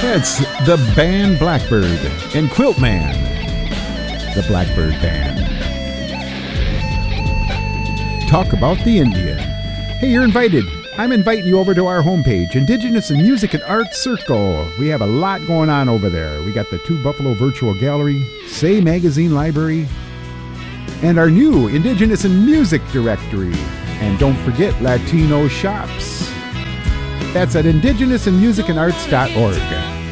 It's the band Blackbird and Quilt Man, the Blackbird Band. Talk about the Indian. Hey, you're invited. I'm inviting you over to our homepage, Indigenous in Music and Arts Circle. We have a lot going on over there. We got the 2 Buffalo Virtual Gallery, Say Magazine Library, and our new Indigenous in Music directory. And don't forget Latino shops. That's at indigenousinmusicandarts.org.